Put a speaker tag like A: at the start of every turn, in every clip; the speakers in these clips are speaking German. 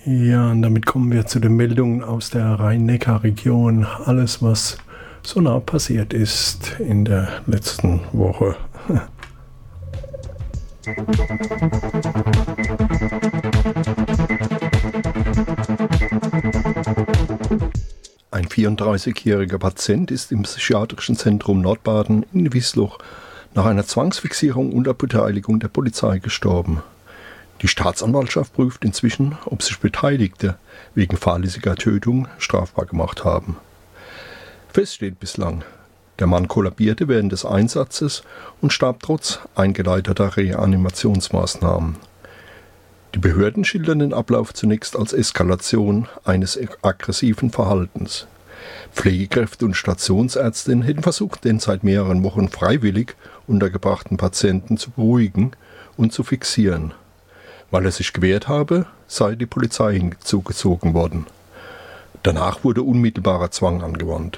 A: Ja, und damit kommen wir zu den Meldungen aus der Rhein-Neckar-Region. Alles, was so nah passiert ist in der letzten Woche. Ein 34-jähriger Patient ist im psychiatrischen Zentrum Nordbaden in Wiesloch nach einer Zwangsfixierung unter Beteiligung der Polizei gestorben. Die Staatsanwaltschaft prüft inzwischen, ob sich Beteiligte wegen fahrlässiger Tötung strafbar gemacht haben. Fest steht bislang, der Mann kollabierte während des Einsatzes und starb trotz eingeleiteter Reanimationsmaßnahmen. Die Behörden schildern den Ablauf zunächst als Eskalation eines aggressiven Verhaltens. Pflegekräfte und Stationsärztinnen hätten versucht, den seit mehreren Wochen freiwillig untergebrachten Patienten zu beruhigen und zu fixieren. Weil er sich gewehrt habe, sei die Polizei hinzugezogen worden. Danach wurde unmittelbarer Zwang angewandt.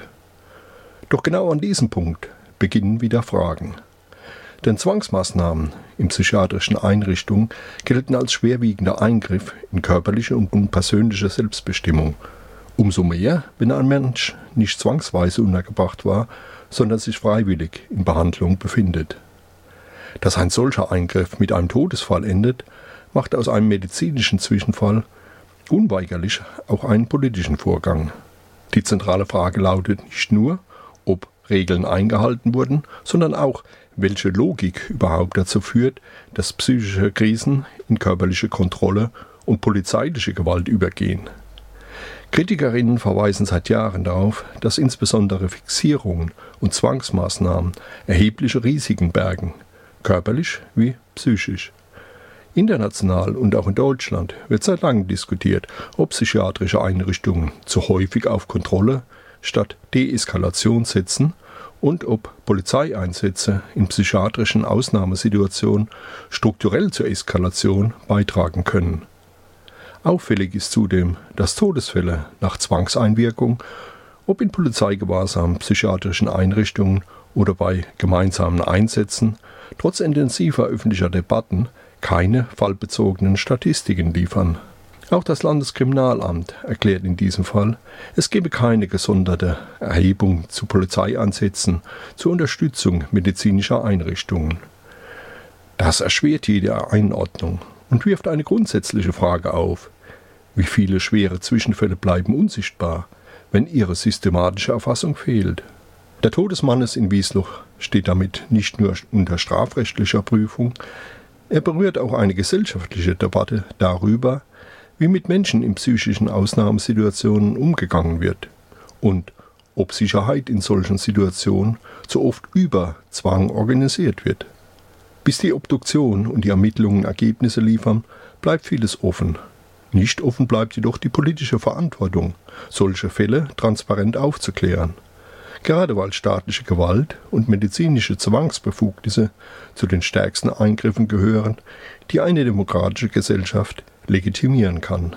A: Doch genau an diesem Punkt beginnen wieder Fragen. Denn Zwangsmaßnahmen in psychiatrischen Einrichtungen gelten als schwerwiegender Eingriff in körperliche und persönliche Selbstbestimmung. Umso mehr, wenn ein Mensch nicht zwangsweise untergebracht war, sondern sich freiwillig in Behandlung befindet. Dass ein solcher Eingriff mit einem Todesfall endet, macht aus einem medizinischen Zwischenfall unweigerlich auch einen politischen Vorgang. Die zentrale Frage lautet nicht nur, ob Regeln eingehalten wurden, sondern auch, welche Logik überhaupt dazu führt, dass psychische Krisen in körperliche Kontrolle und polizeiliche Gewalt übergehen. Kritikerinnen verweisen seit Jahren darauf, dass insbesondere Fixierungen und Zwangsmaßnahmen erhebliche Risiken bergen, körperlich wie psychisch. International und auch in Deutschland wird seit langem diskutiert, ob psychiatrische Einrichtungen zu häufig auf Kontrolle statt Deeskalation setzen und ob Polizeieinsätze in psychiatrischen Ausnahmesituationen strukturell zur Eskalation beitragen können. Auffällig ist zudem, dass Todesfälle nach Zwangseinwirkung, ob in Polizeigewahrsam, psychiatrischen Einrichtungen oder bei gemeinsamen Einsätzen, trotz intensiver öffentlicher Debatten keine fallbezogenen Statistiken liefern. Auch das Landeskriminalamt erklärt in diesem Fall, es gebe keine gesonderte Erhebung zu Polizeieinsätzen zur Unterstützung medizinischer Einrichtungen. Das erschwert jede Einordnung und wirft eine grundsätzliche Frage auf: Wie viele schwere Zwischenfälle bleiben unsichtbar, wenn ihre systematische Erfassung fehlt? Der Tod des Mannes in Wiesloch steht damit nicht nur unter strafrechtlicher Prüfung, er berührt auch eine gesellschaftliche Debatte darüber, wie mit Menschen in psychischen Ausnahmesituationen umgegangen wird und ob Sicherheit in solchen Situationen zu oft über Zwang organisiert wird. Bis die Obduktion und die Ermittlungen Ergebnisse liefern, bleibt vieles offen. Nicht offen bleibt jedoch die politische Verantwortung, solche Fälle transparent aufzuklären. Gerade weil staatliche Gewalt und medizinische Zwangsbefugnisse zu den stärksten Eingriffen gehören, die eine demokratische Gesellschaft legitimieren kann.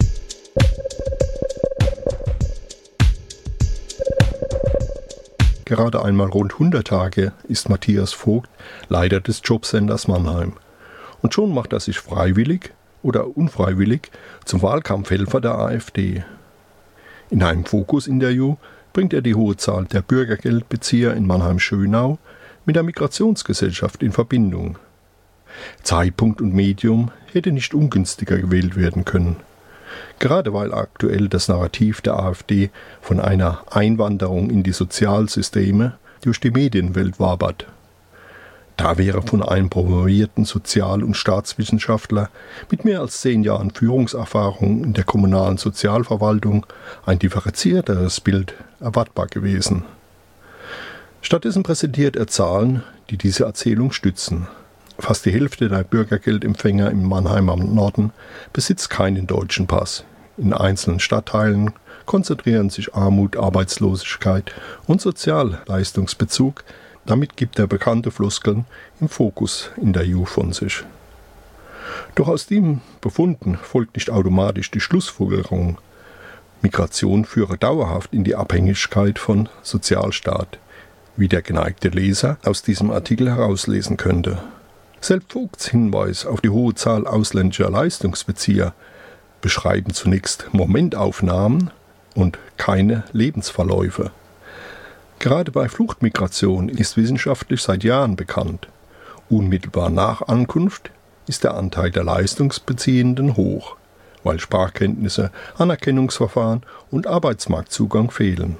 A: Gerade einmal rund 100 Tage ist Matthias Vogt Leiter des Jobcenters Mannheim. Und schon macht er sich freiwillig oder unfreiwillig zum Wahlkampfhelfer der AfD. In einem Fokus-Interview bringt er die hohe Zahl der Bürgergeldbezieher in Mannheim-Schönau mit der Migrationsgesellschaft in Verbindung. Zeitpunkt und Medium hätte nicht ungünstiger gewählt werden können. Gerade weil aktuell das Narrativ der AfD von einer Einwanderung in die Sozialsysteme durch die Medienwelt wabert. Da wäre von einem promovierten Sozial- und Staatswissenschaftler mit mehr als 10 Jahren Führungserfahrung in der kommunalen Sozialverwaltung ein differenzierteres Bild erwartbar gewesen. Stattdessen präsentiert er Zahlen, die diese Erzählung stützen. Fast die Hälfte der Bürgergeldempfänger im Mannheimer Norden besitzt keinen deutschen Pass. In einzelnen Stadtteilen konzentrieren sich Armut, Arbeitslosigkeit und Sozialleistungsbezug. Damit gibt er bekannte Floskeln im Fokus-Interview von sich. Doch aus diesen Befunden folgt nicht automatisch die Schlussfolgerung, Migration führe dauerhaft in die Abhängigkeit von Sozialstaat, wie der geneigte Leser aus diesem Artikel herauslesen könnte. Selbst Vogts Hinweis auf die hohe Zahl ausländischer Leistungsbezieher beschreiben zunächst Momentaufnahmen und keine Lebensverläufe. Gerade bei Fluchtmigration ist wissenschaftlich seit Jahren bekannt, unmittelbar nach Ankunft ist der Anteil der Leistungsbeziehenden hoch, weil Sprachkenntnisse, Anerkennungsverfahren und Arbeitsmarktzugang fehlen.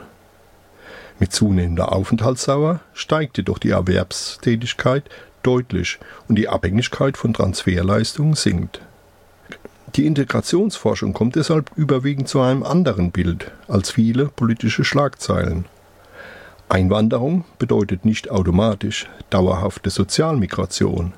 A: Mit zunehmender Aufenthaltsdauer steigt jedoch die Erwerbstätigkeit deutlich und die Abhängigkeit von Transferleistungen sinkt. Die Integrationsforschung kommt deshalb überwiegend zu einem anderen Bild als viele politische Schlagzeilen. Einwanderung bedeutet nicht automatisch dauerhafte Sozialmigration.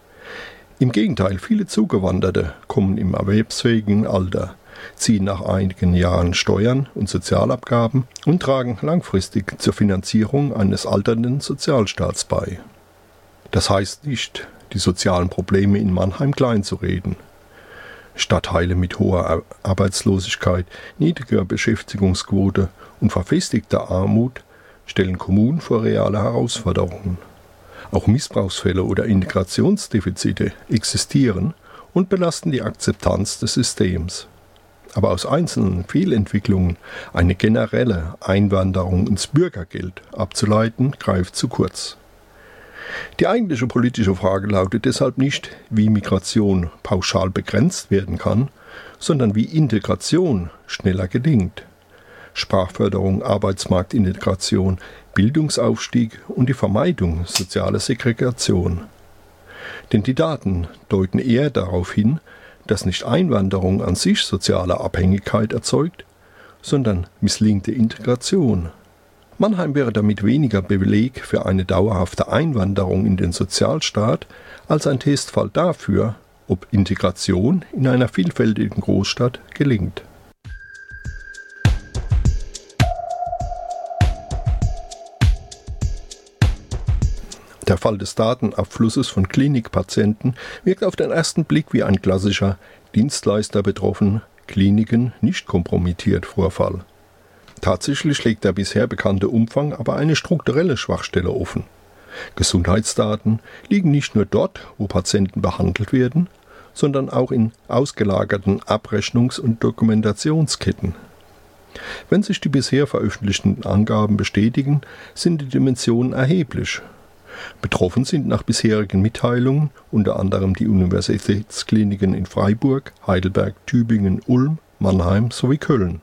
A: Im Gegenteil, viele Zugewanderte kommen im erwerbsfähigen Alter, ziehen nach einigen Jahren Steuern und Sozialabgaben und tragen langfristig zur Finanzierung eines alternden Sozialstaats bei. Das heißt nicht, die sozialen Probleme in Mannheim kleinzureden. Stadtteile mit hoher Arbeitslosigkeit, niedriger Beschäftigungsquote und verfestigter Armut stellen Kommunen vor reale Herausforderungen. Auch Missbrauchsfälle oder Integrationsdefizite existieren und belasten die Akzeptanz des Systems. Aber aus einzelnen Fehlentwicklungen eine generelle Einwanderung ins Bürgergeld abzuleiten, greift zu kurz. Die eigentliche politische Frage lautet deshalb nicht, wie Migration pauschal begrenzt werden kann, sondern wie Integration schneller gelingt. Sprachförderung, Arbeitsmarktintegration, Bildungsaufstieg und die Vermeidung sozialer Segregation. Denn die Daten deuten eher darauf hin, dass nicht Einwanderung an sich soziale Abhängigkeit erzeugt, sondern misslingende Integration. Mannheim wäre damit weniger Beleg für eine dauerhafte Einwanderung in den Sozialstaat als ein Testfall dafür, ob Integration in einer vielfältigen Großstadt gelingt. Der Fall des Datenabflusses von Klinikpatienten wirkt auf den ersten Blick wie ein klassischer Dienstleister betroffen, Kliniken nicht kompromittiert Vorfall. Tatsächlich legt der bisher bekannte Umfang aber eine strukturelle Schwachstelle offen. Gesundheitsdaten liegen nicht nur dort, wo Patienten behandelt werden, sondern auch in ausgelagerten Abrechnungs- und Dokumentationsketten. Wenn sich die bisher veröffentlichten Angaben bestätigen, sind die Dimensionen erheblich. Betroffen sind nach bisherigen Mitteilungen unter anderem die Universitätskliniken in Freiburg, Heidelberg, Tübingen, Ulm, Mannheim sowie Köln.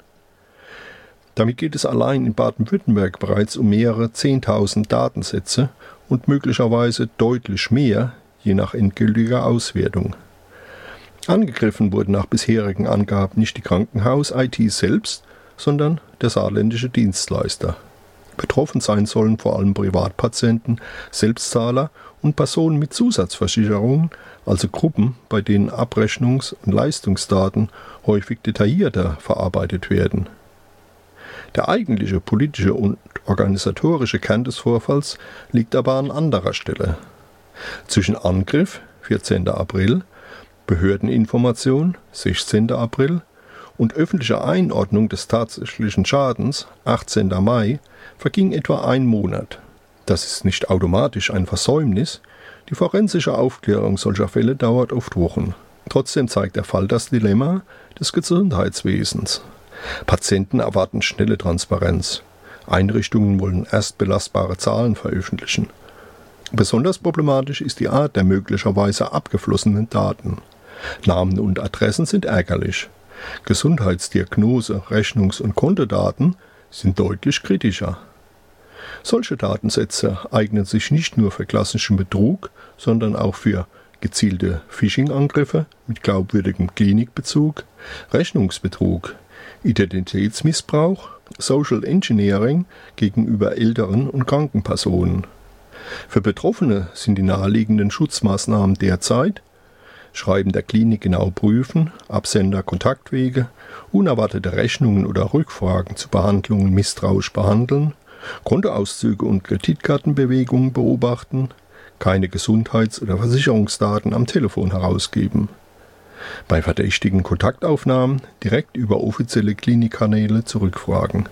A: Damit geht es allein in Baden-Württemberg bereits um mehrere 10.000 Datensätze und möglicherweise deutlich mehr, je nach endgültiger Auswertung. Angegriffen wurden nach bisherigen Angaben nicht die Krankenhaus-IT selbst, sondern der saarländische Dienstleister. Betroffen sein sollen vor allem Privatpatienten, Selbstzahler und Personen mit Zusatzversicherungen, also Gruppen, bei denen Abrechnungs- und Leistungsdaten häufig detaillierter verarbeitet werden. Der eigentliche politische und organisatorische Kern des Vorfalls liegt aber an anderer Stelle. Zwischen Angriff, 14. April, Behördeninformation, 16. April, und öffentlicher Einordnung des tatsächlichen Schadens, 18. Mai, verging etwa ein Monat. Das ist nicht automatisch ein Versäumnis. Die forensische Aufklärung solcher Fälle dauert oft Wochen. Trotzdem zeigt der Fall das Dilemma des Gesundheitswesens. Patienten erwarten schnelle Transparenz. Einrichtungen wollen erst belastbare Zahlen veröffentlichen. Besonders problematisch ist die Art der möglicherweise abgeflossenen Daten. Namen und Adressen sind ärgerlich. Gesundheitsdiagnose, Rechnungs- und Kontodaten sind deutlich kritischer. Solche Datensätze eignen sich nicht nur für klassischen Betrug, sondern auch für gezielte Phishing-Angriffe mit glaubwürdigem Klinikbezug, Rechnungsbetrug, Identitätsmissbrauch, Social Engineering gegenüber älteren und kranken Personen. Für Betroffene sind die naheliegenden Schutzmaßnahmen derzeit Schreiben der Klinik genau prüfen, Absender Kontaktwege, unerwartete Rechnungen oder Rückfragen zu Behandlungen misstrauisch behandeln, Kontoauszüge und Kreditkartenbewegungen beobachten, keine Gesundheits- oder Versicherungsdaten am Telefon herausgeben. Bei verdächtigen Kontaktaufnahmen direkt über offizielle Klinikkanäle zurückfragen.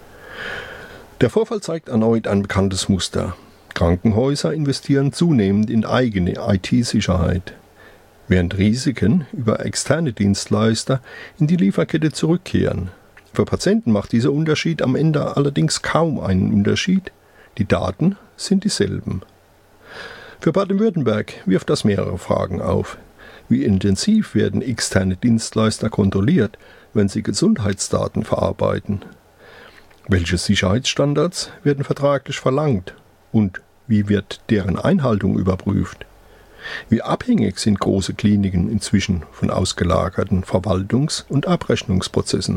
A: Der Vorfall zeigt erneut ein bekanntes Muster. Krankenhäuser investieren zunehmend in eigene IT-Sicherheit. während Risiken über externe Dienstleister in die Lieferkette zurückkehren. Für Patienten macht dieser Unterschied am Ende allerdings kaum einen Unterschied. Die Daten sind dieselben. Für Baden-Württemberg wirft das mehrere Fragen auf. Wie intensiv werden externe Dienstleister kontrolliert, wenn sie Gesundheitsdaten verarbeiten? Welche Sicherheitsstandards werden vertraglich verlangt? Und wie wird deren Einhaltung überprüft? Wie abhängig sind große Kliniken inzwischen von ausgelagerten Verwaltungs- und Abrechnungsprozessen?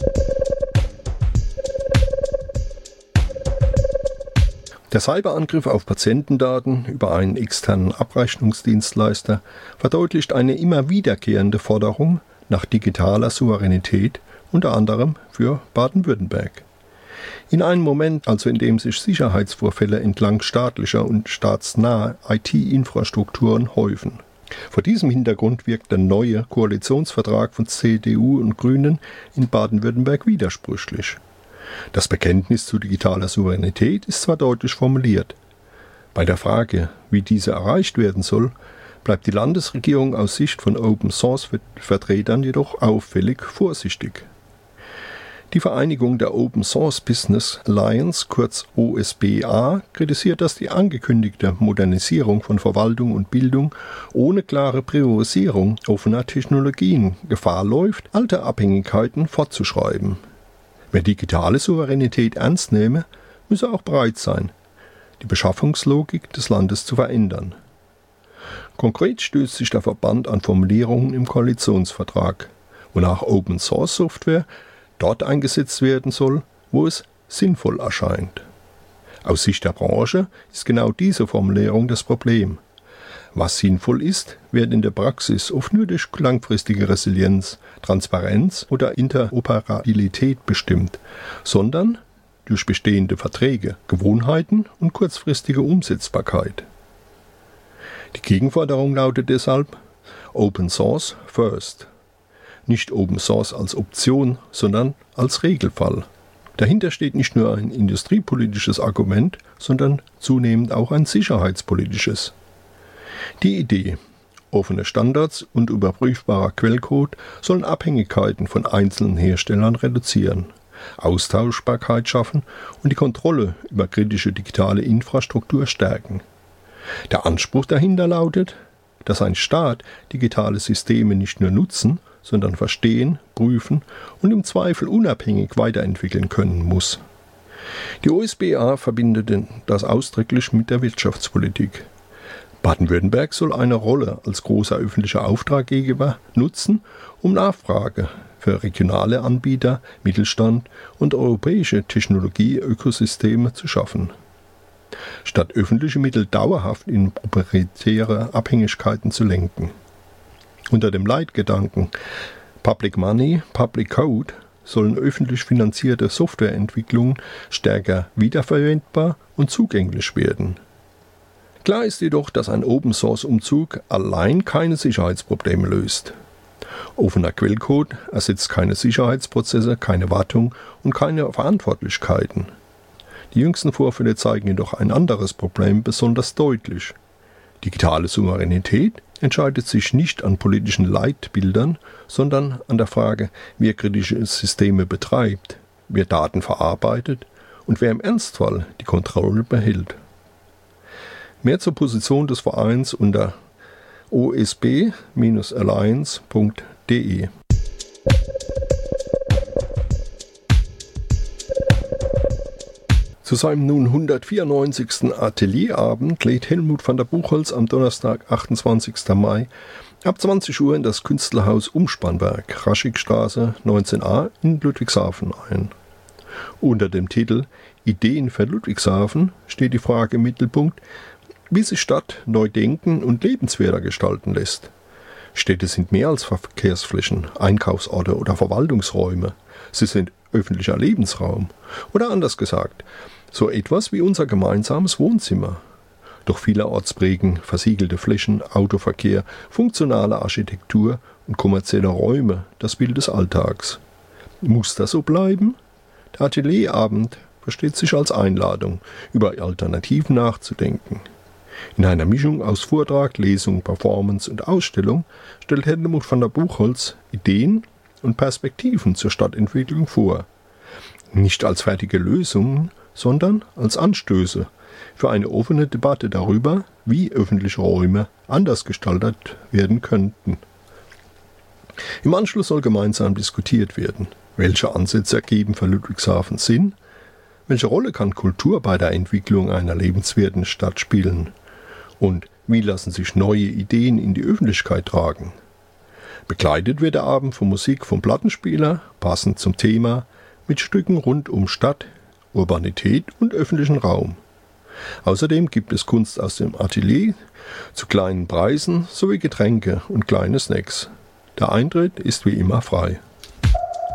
A: Der Cyberangriff auf Patientendaten über einen externen Abrechnungsdienstleister verdeutlicht eine immer wiederkehrende Forderung nach digitaler Souveränität, unter anderem für Baden-Württemberg. In einem Moment, also in dem sich Sicherheitsvorfälle entlang staatlicher und staatsnaher IT-Infrastrukturen häufen. Vor diesem Hintergrund wirkt der neue Koalitionsvertrag von CDU und Grünen in Baden-Württemberg widersprüchlich. Das Bekenntnis zu digitaler Souveränität ist zwar deutlich formuliert. Bei der Frage, wie diese erreicht werden soll, bleibt die Landesregierung aus Sicht von Open-Source-Vertretern jedoch auffällig vorsichtig. Die Vereinigung der Open Source Business Alliance, kurz OSBA, kritisiert, dass die angekündigte Modernisierung von Verwaltung und Bildung ohne klare Priorisierung offener Technologien Gefahr läuft, alte Abhängigkeiten fortzuschreiben. Wer digitale Souveränität ernst nehme, müsse auch bereit sein, die Beschaffungslogik des Landes zu verändern. Konkret stößt sich der Verband an Formulierungen im Koalitionsvertrag, wonach Open Source Software dort eingesetzt werden soll, wo es sinnvoll erscheint. Aus Sicht der Branche ist genau diese Formulierung das Problem. Was sinnvoll ist, wird in der Praxis oft nur durch langfristige Resilienz, Transparenz oder Interoperabilität bestimmt, sondern durch bestehende Verträge, Gewohnheiten und kurzfristige Umsetzbarkeit. Die Gegenforderung lautet deshalb Open Source First. Nicht Open Source als Option, sondern als Regelfall. Dahinter steht nicht nur ein industriepolitisches Argument, sondern zunehmend auch ein sicherheitspolitisches. Die Idee, offene Standards und überprüfbarer Quellcode sollen Abhängigkeiten von einzelnen Herstellern reduzieren, Austauschbarkeit schaffen und die Kontrolle über kritische digitale Infrastruktur stärken. Der Anspruch dahinter lautet, dass ein Staat digitale Systeme nicht nur nutzen, sondern verstehen, prüfen und im Zweifel unabhängig weiterentwickeln können muss. Die OSBA verbindet das ausdrücklich mit der Wirtschaftspolitik. Baden-Württemberg soll eine Rolle als großer öffentlicher Auftraggeber nutzen, um Nachfrage für regionale Anbieter, Mittelstand und europäische Technologie-Ökosysteme zu schaffen. Statt öffentliche Mittel dauerhaft in proprietäre Abhängigkeiten zu lenken. Unter dem Leitgedanken Public Money, Public Code sollen öffentlich finanzierte Softwareentwicklungen stärker wiederverwendbar und zugänglich werden. Klar ist jedoch, dass ein Open-Source-Umzug allein keine Sicherheitsprobleme löst. Offener Quellcode ersetzt keine Sicherheitsprozesse, keine Wartung und keine Verantwortlichkeiten. Die jüngsten Vorfälle zeigen jedoch ein anderes Problem besonders deutlich. Digitale Souveränität entscheidet sich nicht an politischen Leitbildern, sondern an der Frage, wer kritische Systeme betreibt, wer Daten verarbeitet und wer im Ernstfall die Kontrolle behält. Mehr zur Position des Vereins unter osb-alliance.de. Zu seinem nun 194. Atelierabend lädt Helmut van der Buchholz am Donnerstag, 28. Mai, ab 20 Uhr in das Künstlerhaus Umspannwerk, Raschigstraße 19a in Ludwigshafen ein. Unter dem Titel Ideen für Ludwigshafen steht die Frage im Mittelpunkt, wie sich Stadt neu denken und lebenswerter gestalten lässt. Städte sind mehr als Verkehrsflächen, Einkaufsorte oder Verwaltungsräume. Sie sind öffentlicher Lebensraum. Oder anders gesagt, so etwas wie unser gemeinsames Wohnzimmer. Doch vielerorts prägen versiegelte Flächen, Autoverkehr, funktionale Architektur und kommerzielle Räume das Bild des Alltags. Muss das so bleiben? Der Atelierabend versteht sich als Einladung, über Alternativen nachzudenken. In einer Mischung aus Vortrag, Lesung, Performance und Ausstellung stellt Helmut van der Buchholz Ideen und Perspektiven zur Stadtentwicklung vor. Nicht als fertige Lösungen, sondern als Anstöße für eine offene Debatte darüber, wie öffentliche Räume anders gestaltet werden könnten. Im Anschluss soll gemeinsam diskutiert werden, welche Ansätze ergeben für Ludwigshafen Sinn, welche Rolle kann Kultur bei der Entwicklung einer lebenswerten Stadt spielen und wie lassen sich neue Ideen in die Öffentlichkeit tragen. Begleitet wird der Abend von Musik vom Plattenspieler, passend zum Thema, mit Stücken rund um Stadt, Urbanität und öffentlichen Raum. Außerdem gibt es Kunst aus dem Atelier zu kleinen Preisen sowie Getränke und kleine Snacks. Der Eintritt ist wie immer frei.